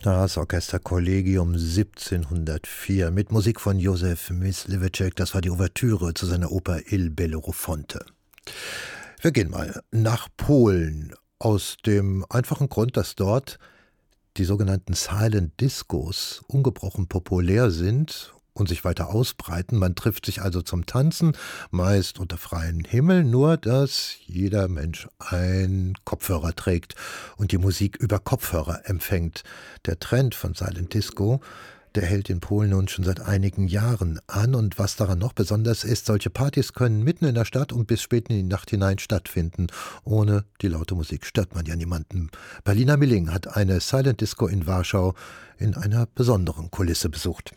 Das Orchester Collegium 1704 mit Musik von Józef Mysliveček. Das war die Ouvertüre zu seiner Oper Il Bellerofonte. Wir gehen mal nach Polen aus dem einfachen Grund, dass dort die sogenannten Silent Discos ungebrochen populär sind und sich weiter ausbreiten. Man trifft sich also zum Tanzen, meist unter freiem Himmel, nur dass jeder Mensch einen Kopfhörer trägt und die Musik über Kopfhörer empfängt. Der Trend von Silent Disco, der hält in Polen nun schon seit einigen Jahren an, und was daran noch besonders ist, solche Partys können mitten in der Stadt und bis spät in die Nacht hinein stattfinden. Ohne die laute Musik stört man ja niemanden. Paulina Milling hat eine Silent Disco in Warschau in einer besonderen Kulisse besucht.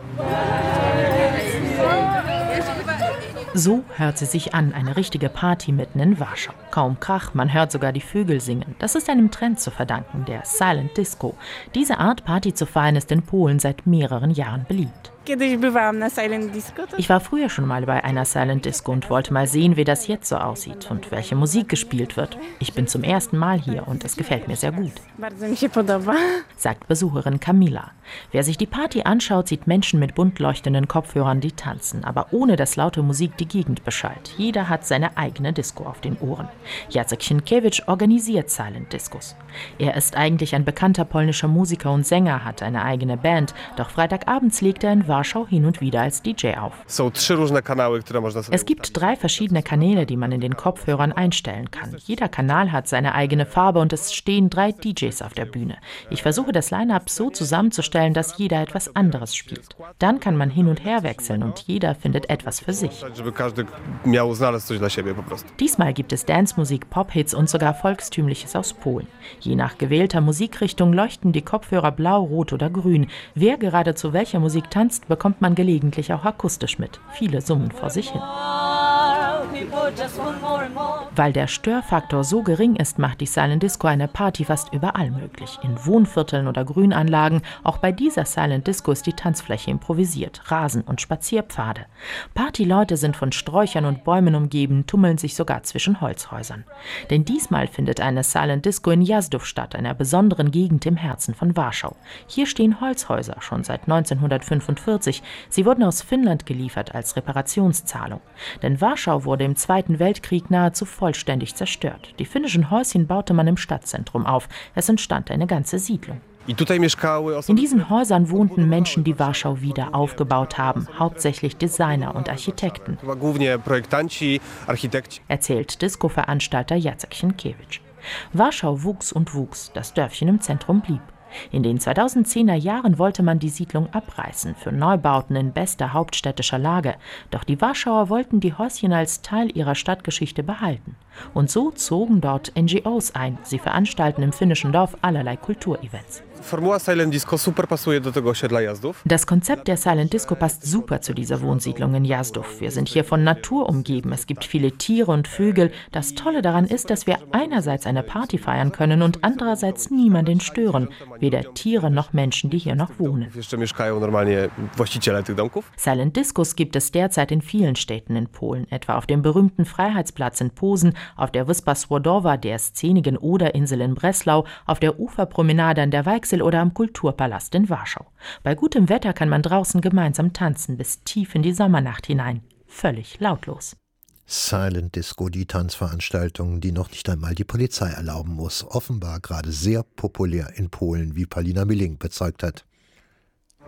So hört sie sich an, eine richtige Party mitten in Warschau. Kaum Krach, man hört sogar die Vögel singen. Das ist einem Trend zu verdanken, der Silent Disco. Diese Art, Party zu feiern, ist in Polen seit mehreren Jahren beliebt. Ich war früher schon mal bei einer Silent Disco und wollte mal sehen, wie das jetzt so aussieht und welche Musik gespielt wird. Ich bin zum ersten Mal hier und es gefällt mir sehr gut, sagt Besucherin Kamila. Wer sich die Party anschaut, sieht Menschen mit bunt leuchtenden Kopfhörern, die tanzen, aber ohne dass laute Musik die Gegend beschallt. Jeder hat seine eigene Disco auf den Ohren. Jacek Sienkiewicz organisiert Silent Discos. Er ist eigentlich ein bekannter polnischer Musiker und Sänger, hat eine eigene Band, doch freitagabends legt er in Warschau hin und wieder als DJ auf. Es gibt 3 verschiedene Kanäle, die man in den Kopfhörern einstellen kann. Jeder Kanal hat seine eigene Farbe und es stehen 3 DJs auf der Bühne. Ich versuche das Line-Up so zusammenzustellen, dass jeder etwas anderes spielt. Dann kann man hin und her wechseln und jeder findet etwas für sich. Diesmal gibt es Dancemusik, Pop-Hits und sogar Volkstümliches aus Polen. Je nach gewählter Musikrichtung leuchten die Kopfhörer blau, rot oder grün. Wer gerade zu welcher Musik tanzt, bekommt man gelegentlich auch akustisch mit. Viele summen vor sich hin. Weil der Störfaktor so gering ist, macht die Silent Disco eine Party fast überall möglich. In Wohnvierteln oder Grünanlagen. Auch bei dieser Silent Disco ist die Tanzfläche improvisiert. Rasen und Spazierpfade. Partyleute sind von Sträuchern und Bäumen umgeben, tummeln sich sogar zwischen Holzhäusern. Denn diesmal findet eine Silent Disco in Jazdów statt, einer besonderen Gegend im Herzen von Warschau. Hier stehen Holzhäuser schon seit 1945. Sie wurden aus Finnland geliefert als Reparationszahlung. Denn Warschau wurde im Zweiten Weltkrieg nahezu vollständig zerstört. Die finnischen Häuschen baute man im Stadtzentrum auf. Es entstand eine ganze Siedlung. In diesen Häusern wohnten Menschen, die Warschau wieder aufgebaut haben, hauptsächlich Designer und Architekten, erzählt Disco-Veranstalter Jacek Sienkiewicz. Warschau wuchs und wuchs, das Dörfchen im Zentrum blieb. In den 2010er Jahren wollte man die Siedlung abreißen für Neubauten in bester hauptstädtischer Lage. Doch die Warschauer wollten die Häuschen als Teil ihrer Stadtgeschichte behalten. Und so zogen dort NGOs ein. Sie veranstalten im finnischen Dorf allerlei Kulturevents. Das Konzept der Silent Disco passt super zu dieser Wohnsiedlung in Jazdów. Wir sind hier von Natur umgeben. Es gibt viele Tiere und Vögel. Das Tolle daran ist, dass wir einerseits eine Party feiern können und andererseits niemanden stören. Weder Tiere noch Menschen, die hier noch wohnen. Silent Discos gibt es derzeit in vielen Städten in Polen, etwa auf dem berühmten Freiheitsplatz in Posen, auf der Wyspa Słodowa, der szenigen Oderinsel in Breslau, auf der Uferpromenade an der Weichsel oder am Kulturpalast in Warschau. Bei gutem Wetter kann man draußen gemeinsam tanzen, bis tief in die Sommernacht hinein. Völlig lautlos. Silent Disco, die Tanzveranstaltung, die noch nicht einmal die Polizei erlauben muss. Offenbar gerade sehr populär in Polen, wie Paulina Milling bezeugt hat.